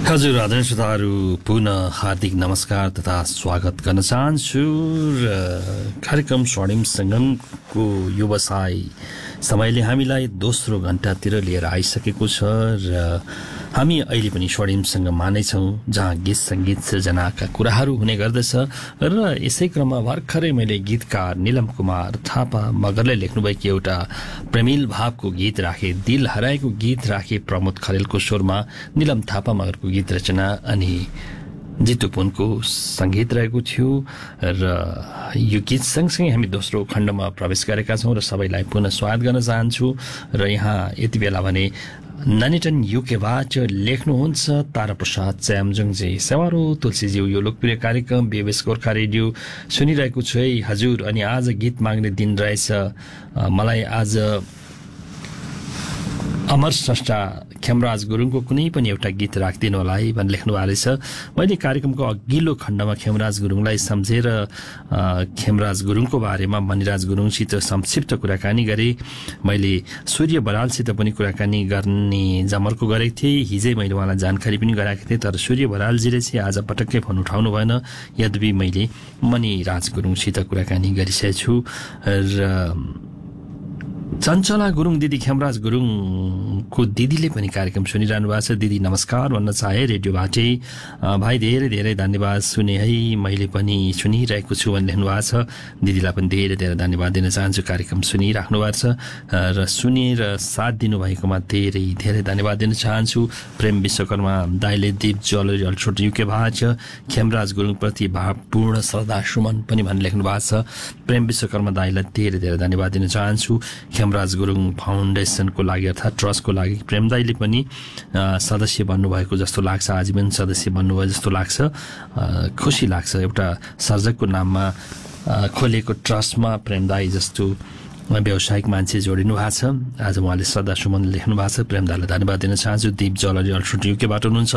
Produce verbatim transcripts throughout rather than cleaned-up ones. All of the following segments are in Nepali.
हजुर आदरणीय श्रोताहरू पुनः हार्दिक नमस्कार तथा स्वागत गर्न चाहन्छु र कार्यक्रम स्वर्णिम सङ्गमको व्यवसाय समयले हामीलाई दोस्रो घण्टातिर लिएर आइसकेको छ र हामी अहिले पनि स्वर्णिम सङ्गममा नै छौँ, जहाँ गीत सङ्गीत सृजनाका कुराहरू हुने गर्दछ। र यसै क्रममा भर्खरै मैले गीतकार निलम कुमार थापा मगरले लेख्नुभएको एउटा प्रेमिल भावको गीत राखे, दिल हराएको गीत राखे प्रमोद खरेलको स्वरमा निलम थापा मगरको गीत रचना अनि जितु पुनको सङ्गीत रहेको थियो। र यो गीत सँगसँगै हामी दोस्रो खण्डमा प्रवेश गरेका छौँ र सबैलाई पुनः स्वागत गर्न चाहन्छु। र यहाँ यति बेला भने ननिटन युकेबाट लेख्नुहुन्छ ताराप्रसाद च्यामजुङजी, सेवारो तुलसीज्यू, यो लोकप्रिय कार्यक्रम बीएबएस गोर्खा रेडियो सुनिरहेको छु है हजुर। अनि आज गीत माग्ने दिन रहेछ, मलाई आज अमर स्रष्टा खेमराज गुरुङको कुनै पनि एउटा गीत राखिदिनु होला है भनेर लेख्नु भएको रहेछ। मैले कार्यक्रमको अघिल्लो खण्डमा खेमराज गुरुङलाई सम्झेर खेमराज गुरुङको बारेमा मणिराज गुरुङसित संक्षिप्त कुराकानी गरेँ। मैले सूर्य बरालसित पनि कुराकानी गर्ने जमर्को गरेको थिएँ। हिजै मैले उहाँलाई जानकारी पनि गराएको थिएँ, तर सूर्य बरालजीले चाहिँ आज पटक्कै फोन उठाउनु भएन। यद्यपि मैले मणिराज गुरुङसित कुराकानी गरिसकेको छु। र चञ्चला गुरुङ दिदी, खेमराज गुरुङको दिदीले पनि कार्यक्रम सुनिरहनु भएको छ। दिदी नमस्कार भन्न चाहे रेडियोबाटै। भाइ धेरै धेरै धन्यवाद, सुने है मैले पनि सुनिरहेको छु भन्ने लेख्नु भएको छ। दिदीलाई पनि धेरै धेरै धन्यवाद दिन चाहन्छु, कार्यक्रम सुनिराख्नु भएको छ र सुनेर साथ दिनुभएकोमा धेरै धेरै धन्यवाद दिन चाहन्छु। प्रेम विश्वकर्मा दाइले दीप ज्वेलरी अल्छोट युके भएको छ, खेमराज गुरुङप्रति भावपूर्ण श्रद्धा सुमन पनि भनेर लेख्नु भएको छ। प्रेम विश्वकर्मा दाइलाई धेरै धेरै धन्यवाद दिन चाहन्छु। खेमराज गुरुङ फाउन्डेसनको लागि अर्थात् ट्रस्टको लागि प्रेम दाइले पनि सदस्य बन्नुभएको जस्तो लाग्छ, आजीवन सदस्य बन्नुभयो जस्तो लाग्छ। खुसी लाग्छ, एउटा सर्जकको नाममा खोलिएको ट्रस्टमा प्रेम दाई जस्तो व्यावसायिक मान्छे जोडिनु भएको छ। आज उहाँले श्रद्धा सुमन लेख्नु भएको छ, प्रेम दाईलाई धन्यवाद दिन चाहन्छु। दीप ज्वेलरी अल्छोट युकेबाट हुनुहुन्छ।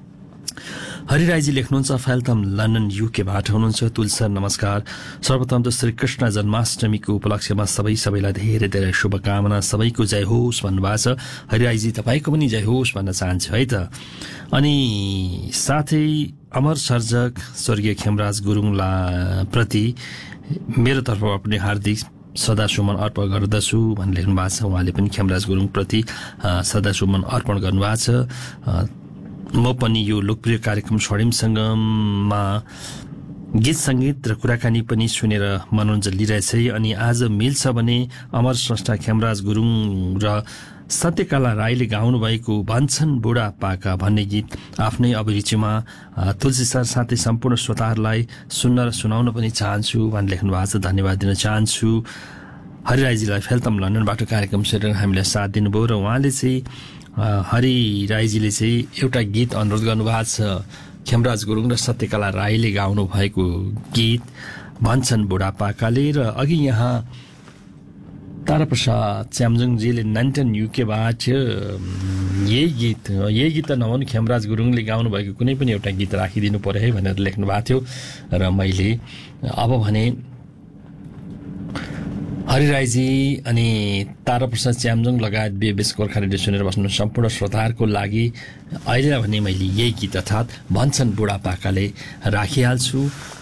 हरिराईजी लेख्नुहुन्छ फेल्थम लन्डन युकेबाट हुनुहुन्छ। तुलसर नमस्कार, सर्वप्रथम त श्री कृष्ण जन्माष्टमीको उपलक्ष्यमा सबै सबैलाई धेरै धेरै शुभकामना, सबैको जय होस् भन्नुभएको छ। हरिराईजी तपाईँको पनि जय होस् भन्न चाहन्छु है त। अनि साथै अमर सर्जक स्वर्गीय खेमराज गुरुङलाई प्रति मेरो तर्फबाट पनि हार्दिक सदासुमन अर्पण गर्दछु भनेर लेख्नु भएको छ। उहाँले पनि खेमराज गुरुङप्रति सदासुमन अर्पण गर्नुभएको छ। म पनि यो लोकप्रिय कार्यक्रम स्वर्णिम सङ्गममा गीत सङ्गीत र कुराकानी पनि सुनेर मनोरञ्जन लिइरहेछ है। अनि आज मिल्छ भने अमर स्रष्टा खेमराज गुरुङ र सत्यकला राईले गाउनुभएको भन्छन् बुढा पाका भन्ने गीत आफ्नै अभिरुचिमा तुलसी सर साथै सम्पूर्ण श्रोताहरूलाई सुन्न र सुनाउन पनि चाहन्छु भनेर लेख्नु भएको छ। धन्यवाद दिन चाहन्छु हरिराईजीलाई। फेल्थम लन्डनबाट कार्यक्रम सुनेर हामीलाई साथ दिनुभयो र उहाँले चाहिँ हरि राईजीले चाहिँ एउटा गीत अनुरोध गर्नुभएको छ, खेमराज गुरुङ र सत्यकला राईले गाउनु भएको गीत भन्छन् बुढापाकाले। र अघि यहाँ ताराप्रसाद च्यामजुङजीले नाइन्टन युकेबाट यही गीत यही गीत त नभनु खेमराज गुरुङले गाउनु भएको कुनै पनि एउटा गीत राखिदिनु पर्यो है भनेर लेख्नु भएको थियो। र मैले अब भने हरिराईजी अनि ताराप्रसाद च्यामजुङ लगायत बीएबएस गोर्खा रेडियो सुनेर बस्नु सम्पूर्ण श्रोताहरूको लागि अहिले भने मैले यही गीत अर्थात् भन्छन् बुढापाकाले राखिहाल्छु।